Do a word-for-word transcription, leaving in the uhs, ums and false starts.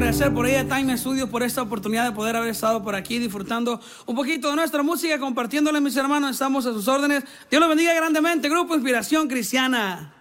agradecer por ella Time Studios por esta oportunidad de poder haber estado por aquí disfrutando un poquito de nuestra música, compartiéndole, mis hermanos. Estamos a sus órdenes. Dios los bendiga grandemente. Grupo Inspiración Cristiana.